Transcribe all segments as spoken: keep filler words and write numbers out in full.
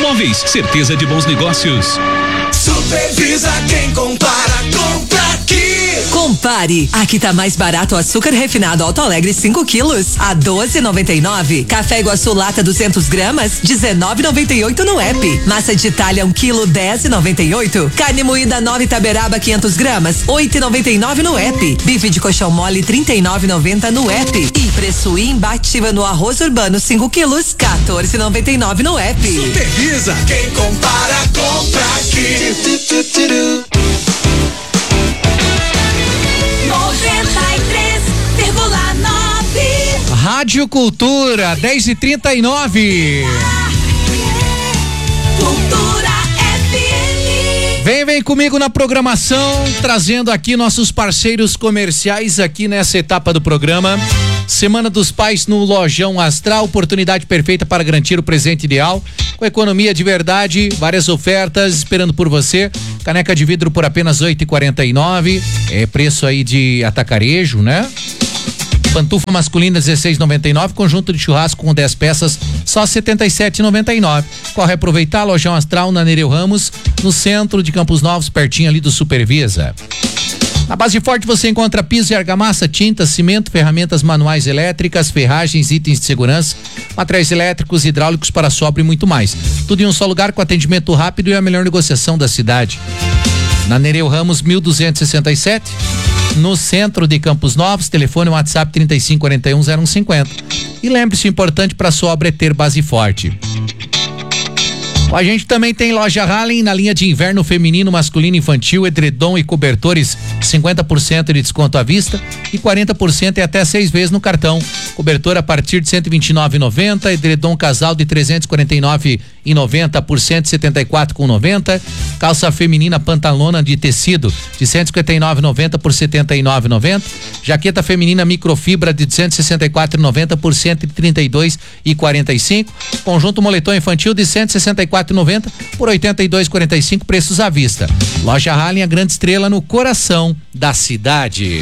Móveis, certeza de bons negócios. Supervisa quem compara, compra aqui. Compare, aqui tá mais barato o açúcar refinado Alto Alegre cinco quilos a doze e noventa e nove. Café Iguaçu lata duzentos gramas dezenove e noventa e oito no app. Massa de Itália um quilo dez e noventa e oito. Carne moída nove Taberaba quinhentos gramas oito e noventa e nove no app. Bife de colchão mole trinta e nove e noventa no app. E preço imbatível no arroz urbano cinco quilos quatorze e noventa e nove no app. Supervisa quem compara, compra aqui. noventa e três vírgula nove. Rádio Cultura, dez e trinta e nove. Cultura F M. Vem, vem comigo na programação, trazendo aqui nossos parceiros comerciais aqui nessa etapa do programa. Semana dos Pais no Lojão Astral, oportunidade perfeita para garantir o presente ideal, com economia de verdade, várias ofertas esperando por você. Caneca de vidro por apenas oito e quarenta e nove, é preço aí de atacarejo, né? Pantufa masculina dezesseis e noventa e nove, conjunto de churrasco com dez peças só setenta e sete e noventa e nove. Corre aproveitar, Lojão Astral na Nereu Ramos, no centro de Campos Novos, pertinho ali do Supervisa. Na Base Forte você encontra piso e argamassa, tinta, cimento, ferramentas manuais elétricas, ferragens, itens de segurança, materiais elétricos, hidráulicos para sobra e muito mais. Tudo em um só lugar com atendimento rápido e a melhor negociação da cidade. Na Nereu Ramos mil duzentos e sessenta e sete, no centro de Campos Novos, telefone WhatsApp trinta e cinco quarenta e um zero um cinquenta. E lembre-se, o importante para sua obra é ter Base Forte. A gente também tem loja Hallen na linha de inverno feminino, masculino, infantil, edredom e cobertores, cinquenta por cento de desconto à vista e quarenta por cento e até seis vezes no cartão. Cobertor a partir de cento e vinte e nove reais e noventa centavos, edredom casal de trezentos e quarenta e nove reais e noventa centavos por cento e setenta e quatro reais e noventa centavos, calça feminina pantalona de tecido de cento e cinquenta e nove reais e noventa centavos por setenta e nove reais e noventa centavos, jaqueta feminina microfibra de cento e sessenta e quatro reais e noventa centavos por cento e trinta e dois reais e quarenta e cinco centavos, conjunto moletom infantil de cento e sessenta e quatro reais e noventa centavos por oitenta e dois reais e quarenta e cinco centavos, preços à vista. Loja Hallen, a grande estrela no coração da cidade.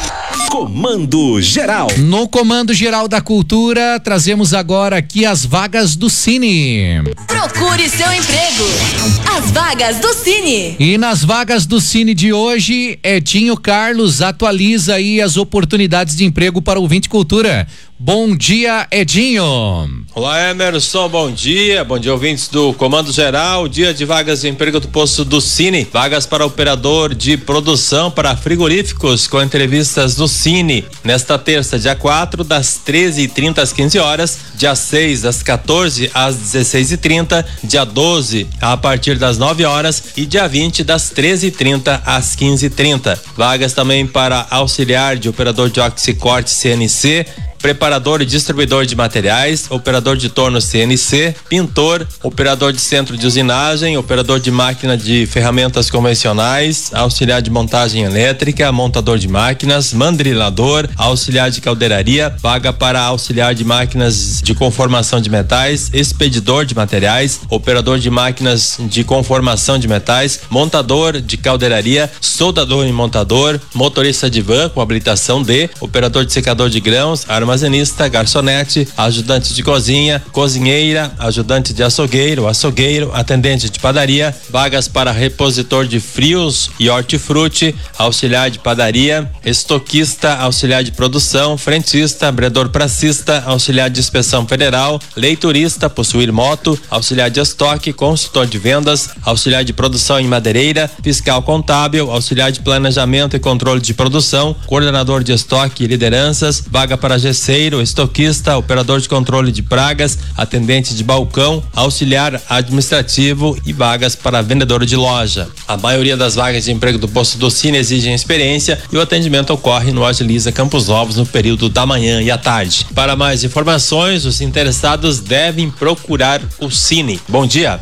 Comando Geral. No Comando Geral da Cultura, trazemos agora aqui as vagas do Cine. Procure seu emprego. As vagas do Cine. E nas vagas do Cine de hoje, Edinho Carlos atualiza aí as oportunidades de emprego para o ouvinte Cultura. Bom dia, Edinho. Olá, Emerson, bom dia. Bom dia, ouvintes do Comando Geral. Dia de vagas de emprego do posto do Cine. Vagas para operador de produção para frigoríficos com entrevistas do Cine. Nesta terça, dia quatro, das treze e trinta às quinze horas. Dia seis, das quatorze às dezesseis e trinta. Dia doze, a partir das nove horas. E dia vinte, das treze e trinta às quinze e trinta. Vagas também para auxiliar de operador de oxicorte C N C. Preparador e distribuidor de materiais, operador de torno C N C, pintor, operador de centro de usinagem, operador de máquina de ferramentas convencionais, auxiliar de montagem elétrica, montador de máquinas, mandrilador, auxiliar de caldeiraria, vaga para auxiliar de máquinas de conformação de metais, expedidor de materiais, operador de máquinas de conformação de metais, montador de caldeiraria, soldador e montador, motorista de van com habilitação D, operador de secador de grãos, armazenista, garçonete, ajudante de cozinha, cozinheira, ajudante de açougueiro, açougueiro, atendente de padaria, vagas para repositor de frios e hortifruti, auxiliar de padaria, estoquista, auxiliar de produção, frentista, abridor pracista, auxiliar de inspeção federal, leiturista, possuir moto, auxiliar de estoque, consultor de vendas, auxiliar de produção em madeireira, fiscal contábil, auxiliar de planejamento e controle de produção, coordenador de estoque e lideranças, vaga para gesseiro, estoquista, operador de controle de pragas, atendente de balcão, auxiliar administrativo e vagas para vendedor de loja. A maioria das vagas de emprego do posto do Cine exigem experiência e o atendimento ocorre no Agiliza Campos Novos no período da manhã e à tarde. Para mais informações, os interessados devem procurar o Cine. Bom dia.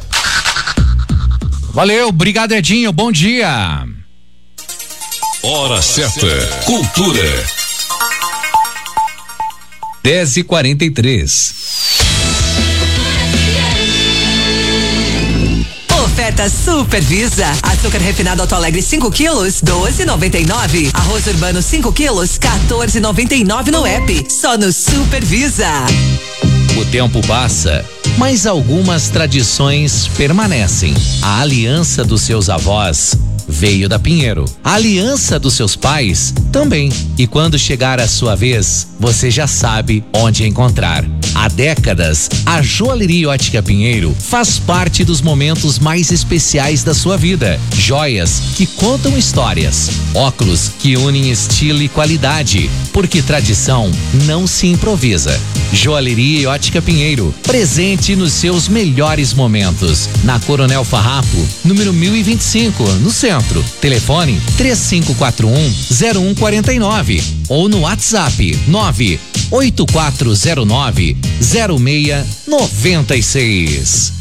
Valeu, obrigado, Edinho, bom dia. Hora certa. Cultura. dez e quarenta e três. Oferta Supervisa. Açúcar refinado Alto Alegre cinco quilos, doze e noventa e nove. Arroz urbano cinco quilos, quatorze e noventa e nove no app. Só no Supervisa. O tempo passa mas algumas tradições permanecem. A aliança dos seus avós veio da Pinheiro. A aliança dos seus pais também. E quando chegar a sua vez, você já sabe onde encontrar. Há décadas, a Joalheria Ótica Pinheiro faz parte dos momentos mais especiais da sua vida. Joias que contam histórias. Óculos que unem estilo e qualidade. Porque tradição não se improvisa. Joalheria Ótica Pinheiro, presente nos seus melhores momentos. Na Coronel Farrapo, número mil e vinte e cinco, no centro. Telefone três cinco quatro um, zero um quatro nove ou no WhatsApp nove oito quatro zero nove, zero seis nove seis.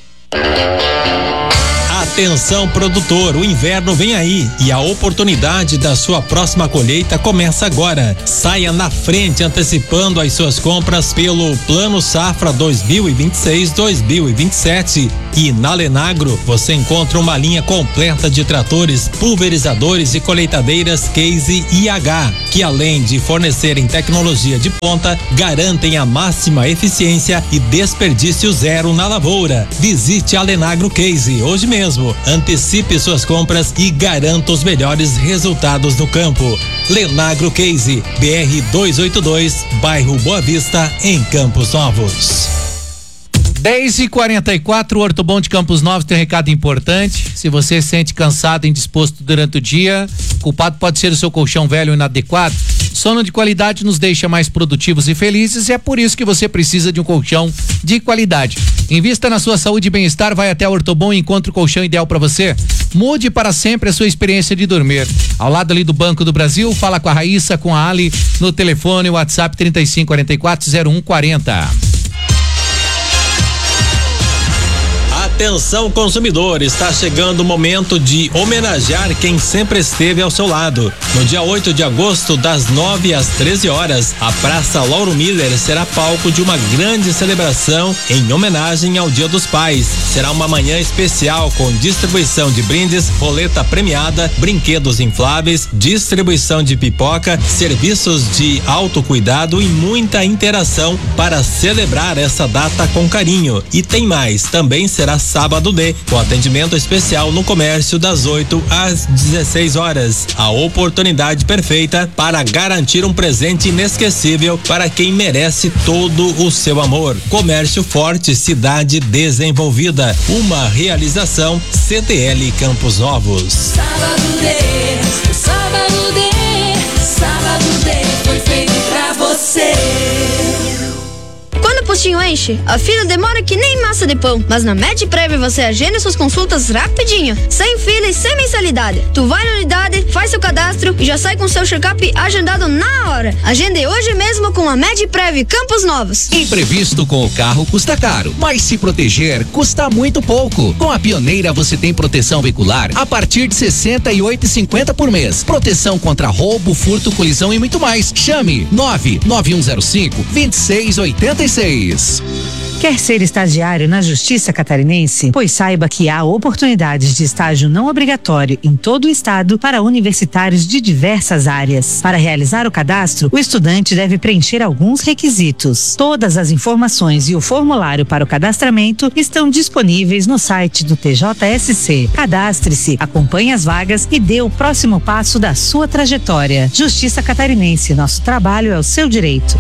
Atenção produtor, o inverno vem aí e a oportunidade da sua próxima colheita começa agora. Saia na frente antecipando as suas compras pelo Plano Safra dois mil e vinte e seis, dois mil e vinte e sete. E na Lenagro você encontra uma linha completa de tratores, pulverizadores e colheitadeiras Case I H, que além de fornecerem tecnologia de ponta, garantem a máxima eficiência e desperdício zero na lavoura. Visite a Lenagro Case hoje mesmo. Antecipe suas compras e garanta os melhores resultados no campo. Lenagro Case, B R duzentos e oitenta e dois, bairro Boa Vista, em Campos Novos. dez e quarenta e quatro, o Ortobon de Campos Novos tem um recado importante. Se você se sente cansado e indisposto durante o dia, o culpado pode ser o seu colchão velho ou inadequado. Sono de qualidade nos deixa mais produtivos e felizes e é por isso que você precisa de um colchão de qualidade. Invista na sua saúde e bem-estar, vai até a Ortobon e encontre o colchão ideal para você. Mude para sempre a sua experiência de dormir. Ao lado ali do Banco do Brasil, fala com a Raíssa, com a Ali, no telefone WhatsApp trinta e cinco quarenta e quatro, zero um quarenta. Atenção consumidor, está chegando o momento de homenagear quem sempre esteve ao seu lado. No dia oito de agosto, das nove às treze horas, a Praça Lauro Miller será palco de uma grande celebração em homenagem ao Dia dos Pais. Será uma manhã especial com distribuição de brindes, roleta premiada, brinquedos infláveis, distribuição de pipoca, serviços de autocuidado e muita interação para celebrar essa data com carinho. E tem mais, também será sábado D, com atendimento especial no comércio das oito às dezesseis horas. A oportunidade perfeita para garantir um presente inesquecível para quem merece todo o seu amor. Comércio forte, cidade desenvolvida. Uma realização C T L Campos Novos. Sábado D, sábado D, sábado D foi feito pra você. Quando o postinho enche, a fila demora que nem massa de pão. Mas na MedPrev você agenda suas consultas rapidinho, sem fila e sem mensalidade. Tu vai na unidade, faz seu cadastro e já sai com seu check-up agendado na hora. Agende hoje mesmo com a MedPrev Campos Novos. Imprevisto com o carro custa caro, mas se proteger custa muito pouco. Com a Pioneira você tem proteção veicular a partir de sessenta e oito reais e cinquenta por mês. Proteção contra roubo, furto, colisão e muito mais. Chame nove nove um zero cinco, dois seis oito seis. Quer ser estagiário na Justiça Catarinense? Pois saiba que há oportunidades de estágio não obrigatório em todo o estado para universitários de diversas áreas. Para realizar o cadastro, o estudante deve preencher alguns requisitos. Todas as informações e o formulário para o cadastramento estão disponíveis no site do T J S C. Cadastre-se, acompanhe as vagas e dê o próximo passo da sua trajetória. Justiça Catarinense, nosso trabalho é o seu direito.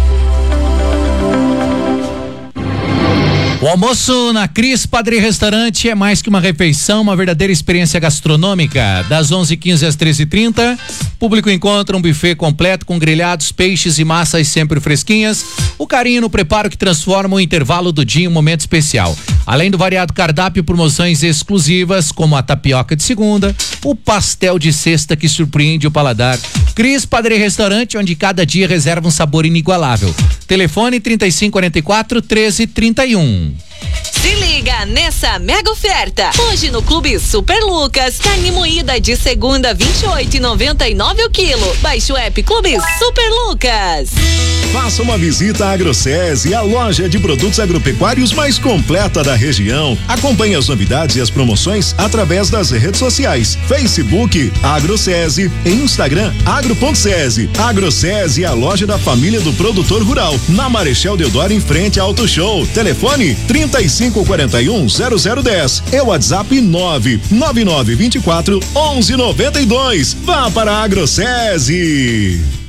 O almoço na Cris Padre Restaurante é mais que uma refeição, uma verdadeira experiência gastronômica. Das onze e quinze às treze e trinta, público encontra um buffet completo com grelhados, peixes e massas sempre fresquinhas. O carinho no preparo que transforma o intervalo do dia em um momento especial. Além do variado cardápio, promoções exclusivas como a tapioca de segunda, o pastel de sexta que surpreende o paladar. Cris Padre Restaurante, onde cada dia reserva um sabor inigualável. Telefone trinta e cinco quarenta e quatro, treze trinta e um. Se liga nessa mega oferta. Hoje no Clube Super Lucas, carne moída de segunda vinte e oito e noventa e nove o quilo. Baixe o app Clube Super Lucas. Faça uma visita à AgroSese, a loja de produtos agropecuários mais completa da região. Acompanhe as novidades e as promoções através das redes sociais. Facebook AgroSese e Instagram agro.sese. AgroSese é a loja da família do produtor rural, na Marechal Deodoro em frente ao Auto Show. Telefone trinta e cinco quarenta e um zero zero dez. É o WhatsApp nove nove nove vinte e quatro onze noventa e dois. Vá para a AgroSese.